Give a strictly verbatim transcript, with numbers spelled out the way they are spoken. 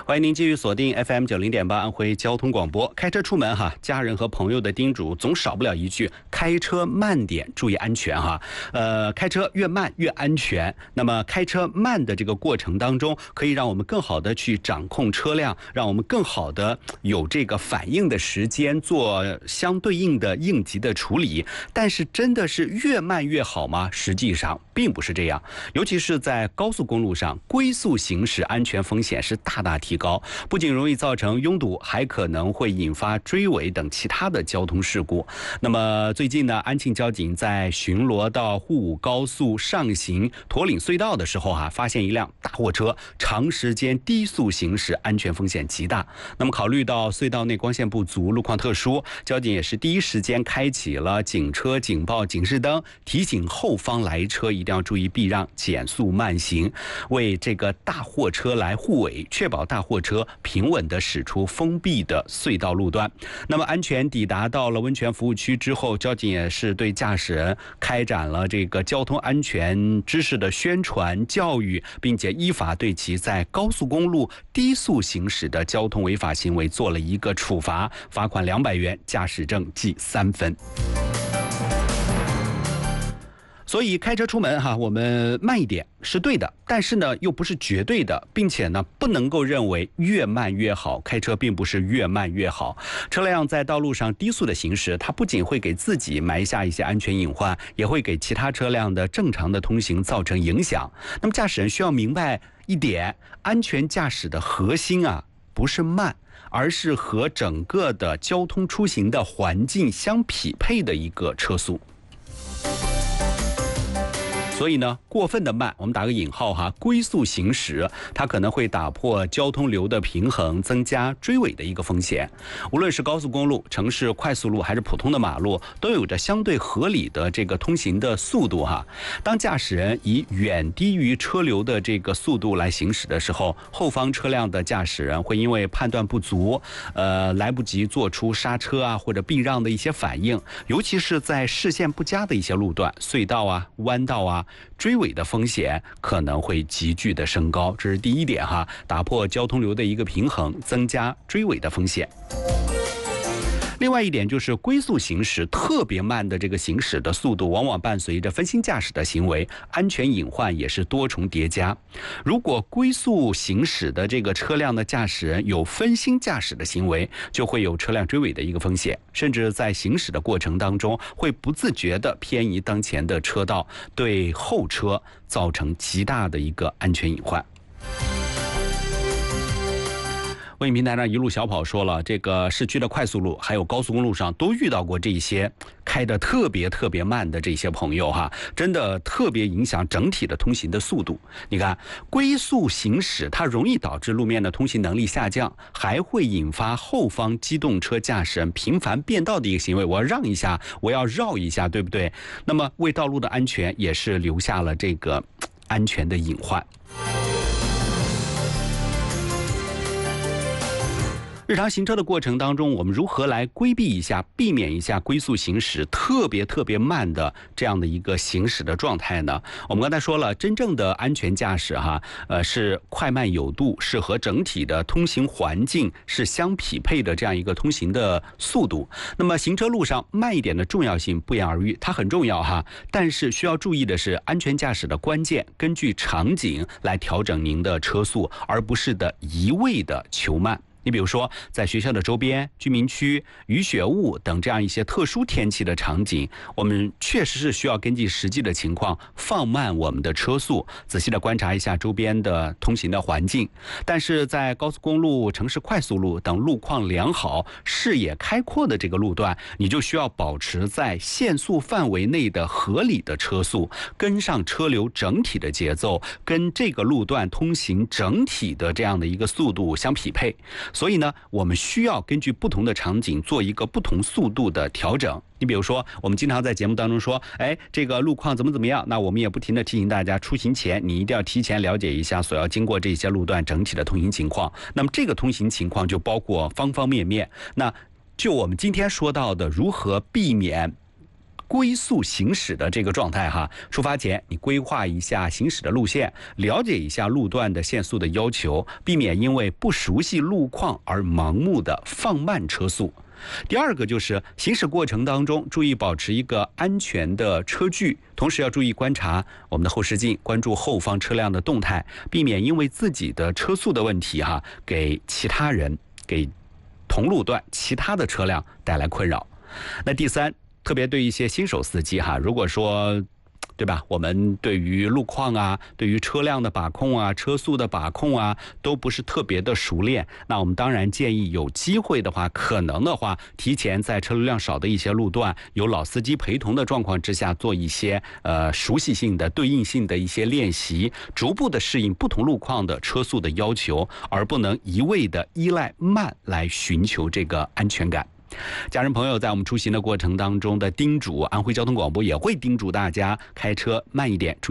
欢迎您继续锁定 F M 九零点八安徽交通广播。开车出门哈，家人和朋友的叮嘱总少不了一句：开车慢点，注意安全哈。呃，开车越慢越安全。那么开车慢的这个过程当中，可以让我们更好的去掌控车辆，让我们更好的有这个反应的时间，做相对应的应急的处理。但是真的是越慢越好吗？实际上并不是这样。尤其是在高速公路上，龟速行驶安全风险是大大提高，不仅容易造成拥堵，还可能会引发追尾等其他的交通事故。那么最近呢，安庆交警在巡逻到沪武高速上行驼岭隧道的时候啊，发现一辆大货车长时间低速行驶，安全风险极大。那么考虑到隧道内光线不足，路况特殊，交警也是第一时间开启了警车警报警示灯，提醒后方来车一定要注意避让，减速慢行，为这个大货车来护尾，确保大货车平稳地驶出封闭的隧道路段。那么安全抵达到了温泉服务区之后，交警也是对驾驶人开展了这个交通安全知识的宣传教育，并且依法对其在高速公路低速行驶的交通违法行为做了一个处罚，罚款两百元，驾驶证记三分。所以开车出门哈，我们慢一点是对的，但是呢又不是绝对的，并且呢不能够认为越慢越好。开车并不是越慢越好。车辆在道路上低速的行驶，它不仅会给自己埋下一些安全隐患，也会给其他车辆的正常的通行造成影响。那么驾驶人需要明白一点，安全驾驶的核心啊不是慢，而是和整个的交通出行的环境相匹配的一个车速。所以呢，过分的慢，我们打个引号哈，龟速行驶，它可能会打破交通流的平衡，增加追尾的一个风险。无论是高速公路、城市快速路还是普通的马路，都有着相对合理的这个通行的速度哈。当驾驶人以远低于车流的这个速度来行驶的时候，后方车辆的驾驶人会因为判断不足，呃，来不及做出刹车啊或者避让的一些反应，尤其是在视线不佳的一些路段、隧道啊、弯道啊，追尾的风险可能会急剧的升高，这是第一点哈，打破交通流的一个平衡，增加追尾的风险。另外一点就是龟速行驶特别慢的这个行驶的速度，往往伴随着分心驾驶的行为，安全隐患也是多重叠加。如果龟速行驶的这个车辆的驾驶人有分心驾驶的行为，就会有车辆追尾的一个风险，甚至在行驶的过程当中会不自觉地偏移当前的车道，对后车造成极大的一个安全隐患。微信平台上一路小跑说了，这个市区的快速路还有高速公路上都遇到过这些开得特别特别慢的这些朋友哈，真的特别影响整体的通行的速度。你看，龟速行驶它容易导致路面的通行能力下降，还会引发后方机动车驾驶人频繁变道的一个行为，我要让一下，我要绕一下，对不对？那么为道路的安全也是留下了这个安全的隐患。日常行车的过程当中，我们如何来规避一下、避免一下龟速行驶特别特别慢的这样的一个行驶的状态呢？我们刚才说了，真正的安全驾驶哈，呃，是快慢有度，是和整体的通行环境是相匹配的这样一个通行的速度。那么行车路上慢一点的重要性不言而喻，它很重要哈。但是需要注意的是，安全驾驶的关键根据场景来调整您的车速，而不是的一味的求慢。你比如说，在学校的周边、居民区、雨雪雾等这样一些特殊天气的场景，我们确实是需要根据实际的情况放慢我们的车速，仔细的观察一下周边的通行的环境。但是在高速公路、城市快速路等路况良好、视野开阔的这个路段，你就需要保持在限速范围内的合理的车速，跟上车流整体的节奏，跟这个路段通行整体的这样的一个速度相匹配。所以呢，我们需要根据不同的场景做一个不同速度的调整。你比如说，我们经常在节目当中说，哎，这个路况怎么怎么样，那我们也不停地提醒大家，出行前你一定要提前了解一下所要经过这些路段整体的通行情况。那么这个通行情况就包括方方面面。那就我们今天说到的，如何避免龟速行驶的这个状态哈。出发前你规划一下行驶的路线，了解一下路段的限速的要求，避免因为不熟悉路况而盲目的放慢车速。第二个就是行驶过程当中注意保持一个安全的车距，同时要注意观察我们的后视镜，关注后方车辆的动态，避免因为自己的车速的问题哈，给其他人给同路段其他的车辆带来困扰。那第三，特别对一些新手司机哈，如果说对吧，我们对于路况啊，对于车辆的把控啊，车速的把控啊，都不是特别的熟练。那我们当然建议有机会的话，可能的话，提前在车流量少的一些路段，有老司机陪同的状况之下，做一些呃熟悉性的、对应性的一些练习，逐步的适应不同路况的车速的要求，而不能一味的依赖慢来寻求这个安全感。家人朋友在我们出行的过程当中的叮嘱，安徽交通广播也会叮嘱大家开车慢一点。